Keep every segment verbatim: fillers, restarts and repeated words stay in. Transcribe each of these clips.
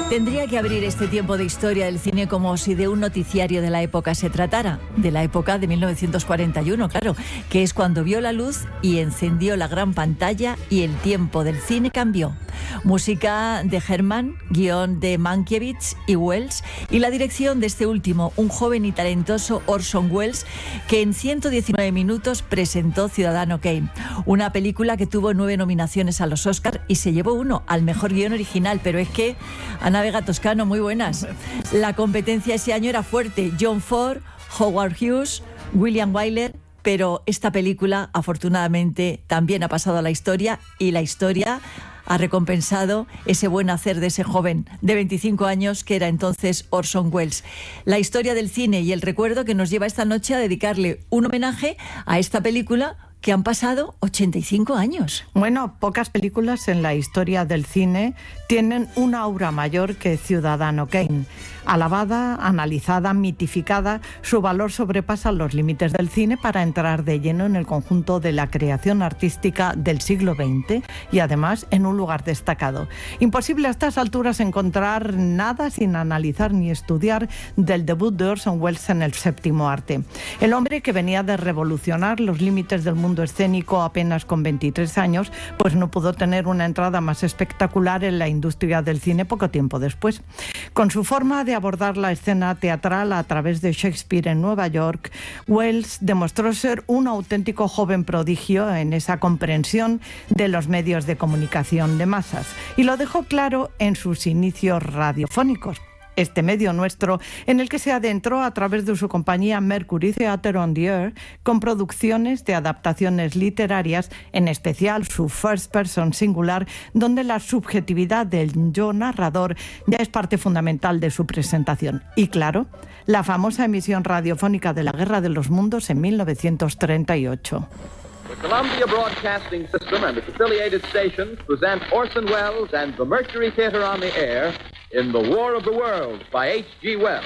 Tendría que abrir este tiempo de historia del cine como si de un noticiario de la época se tratara, de la época de mil novecientos cuarenta y uno, claro, que es cuando vio la luz y encendió la gran pantalla y el tiempo del cine cambió. Música de Herman, guión de Mankiewicz y Welles, y la dirección de este último, un joven y talentoso Orson Welles, que en ciento diecinueve minutos presentó Ciudadano Kane, una película que tuvo nueve nominaciones a los Oscar y se llevó uno al mejor guión original, pero es que Ana Vega Toscano, muy buenas. La competencia ese año era fuerte, John Ford, Howard Hughes, William Wyler, pero esta película afortunadamente también ha pasado a la historia y la historia ha recompensado ese buen hacer de ese joven de veinticinco años que era entonces Orson Welles. La historia del cine y el recuerdo que nos lleva esta noche a dedicarle un homenaje a esta película que han pasado ochenta y cinco años. Bueno, pocas películas en la historia del cine tienen una aura mayor que Ciudadano Kane. Alabada, analizada, mitificada, su valor sobrepasa los límites del cine para entrar de lleno en el conjunto de la creación artística del siglo veinte y además en un lugar destacado. Imposible a estas alturas encontrar nada sin analizar ni estudiar del debut de Orson Welles en el séptimo arte. El hombre que venía de revolucionar los límites del mundo escénico apenas con veintitrés años, pues no pudo tener una entrada más espectacular en la industria del cine poco tiempo después. Con su forma de abordar la escena teatral a través de Shakespeare en Nueva York, Welles demostró ser un auténtico joven prodigio en esa comprensión de los medios de comunicación de masas, y lo dejó claro en sus inicios radiofónicos. Este medio nuestro, en el que se adentró a través de su compañía Mercury Theatre on the Air, con producciones de adaptaciones literarias, en especial su First Person singular, donde la subjetividad del yo narrador ya es parte fundamental de su presentación. Y claro, la famosa emisión radiofónica de la Guerra de los Mundos en mil novecientos treinta y ocho. The Columbia Broadcasting System and its affiliated stations present Orson Welles and the Mercury Theatre on the Air in The War of the Worlds by H G Wells.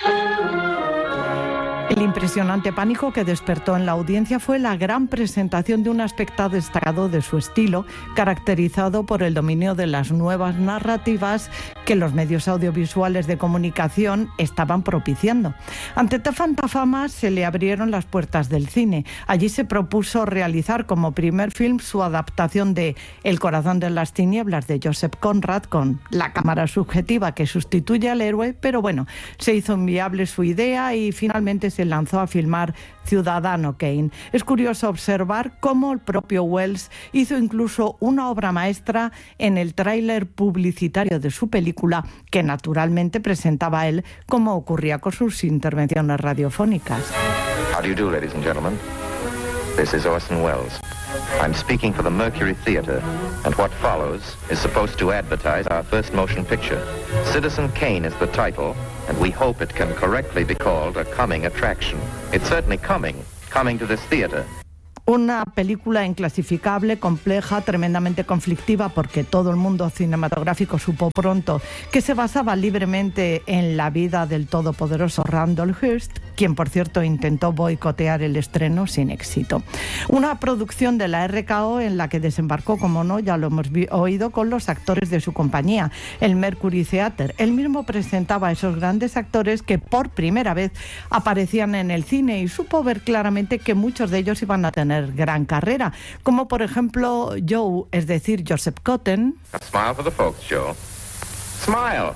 El impresionante pánico que despertó en la audiencia fue la gran presentación de un aspecto destacado de su estilo, caracterizado por el dominio de las nuevas narrativas que los medios audiovisuales de comunicación estaban propiciando. Ante tanta fama se le abrieron las puertas del cine. Allí se propuso realizar como primer film su adaptación de El corazón de las tinieblas de Joseph Conrad, con la cámara subjetiva que sustituye al héroe, pero bueno, se hizo inviable su idea y finalmente se lanzó a filmar Ciudadano Kane. Es curioso observar cómo el propio Welles hizo incluso una obra maestra en el tráiler publicitario de su película, que naturalmente presentaba a él, como ocurría con sus intervenciones radiofónicas. How do you do, ladies and gentlemen? This is Orson Welles. I'm speaking for the Mercury Theatre, and what follows is supposed to advertise our first motion picture. Citizen Kane is the title, and we hope it can correctly be called a coming attraction. It's certainly coming, coming to this theatre. Una película inclasificable, compleja, tremendamente conflictiva, porque todo el mundo cinematográfico supo pronto que se basaba libremente en la vida del todopoderoso Randolph Hearst, quien por cierto intentó boicotear el estreno sin éxito. Una producción de la R K O en la que desembarcó, como no, ya lo hemos oído, con los actores de su compañía, el Mercury Theatre. Él mismo presentaba a esos grandes actores que por primera vez aparecían en el cine y supo ver claramente que muchos de ellos iban a tener gran carrera, como por ejemplo Joe, es decir, Joseph Cotten. A smile for the folks, Joe. Smile.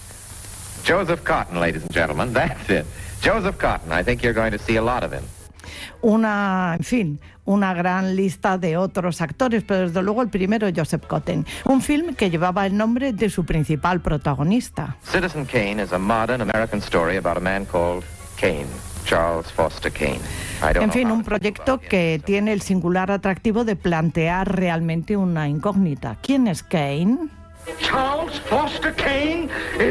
Joseph Cotten, ladies and gentlemen, that's it. Joseph Cotten, I think you're going to see a lot of him. Una, en fin, una gran lista de otros actores, pero desde luego el primero, Joseph Cotten. Un film que llevaba el nombre de su principal protagonista. Citizen Kane is a modern American story about a man called Kane. Charles Foster Kane. En fin, un proyecto que tiene el singular atractivo de plantear realmente una incógnita. ¿Quién es Kane? Charles Foster Kane is...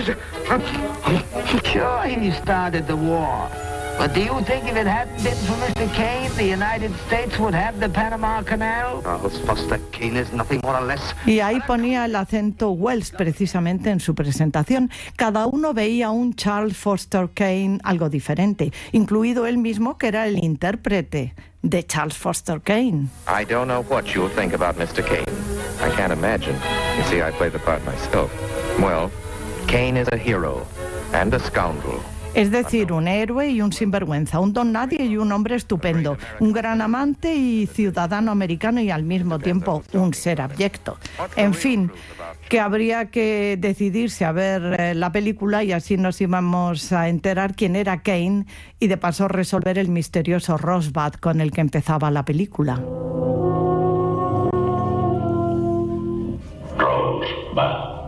Sure, he started the war. But do you think if it hadn't been for Mister Kane, the United States would have the Panama Canal? Charles Foster Kane is nothing more or less. Y ahí ponía el acento Welles precisamente en su presentación. Cada uno veía un Charles Foster Kane algo diferente, incluido él mismo, que era el intérprete de Charles Foster Kane. I don't know what you'll think about Mister Kane. I can't imagine. You see, I play the part myself. Well, Kane is a hero and a scoundrel. Es decir, un héroe y un sinvergüenza, un don nadie y un hombre estupendo, un gran amante y ciudadano americano y al mismo tiempo un ser abyecto. En fin, que habría que decidirse a ver eh, la película y así nos íbamos a enterar quién era Kane y de paso resolver el misterioso Rosebud con el que empezaba la película. Rosebud.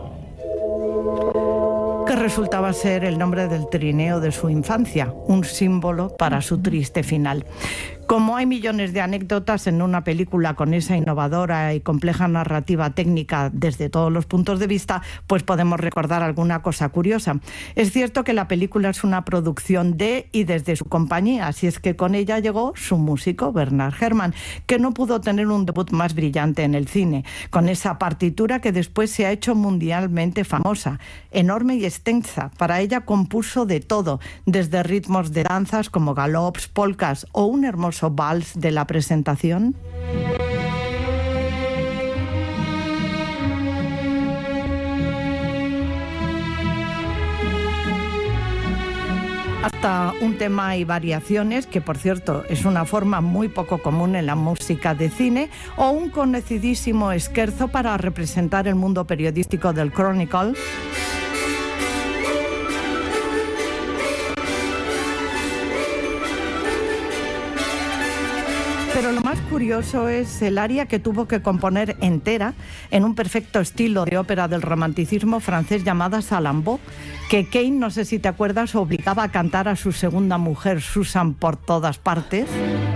Que resultaba ser el nombre del trineo de su infancia, un símbolo para su triste final. Como hay millones de anécdotas en una película con esa innovadora y compleja narrativa técnica desde todos los puntos de vista, pues podemos recordar alguna cosa curiosa. Es cierto que la película es una producción de y desde su compañía, así es que con ella llegó su músico, Bernard Herrmann, que no pudo tener un debut más brillante en el cine, con esa partitura que después se ha hecho mundialmente famosa, enorme y extensa. Para ella compuso de todo, desde ritmos de danzas como galops, polkas o un hermoso vals de la presentación. Hasta un tema y variaciones, que por cierto es una forma muy poco común en la música de cine, o un conocidísimo scherzo para representar el mundo periodístico del Chronicle. Pero lo más curioso es el aria que tuvo que componer entera en un perfecto estilo de ópera del romanticismo francés llamada Salammbô, que Kane, no sé si te acuerdas, obligaba a cantar a su segunda mujer, Susan, por todas partes.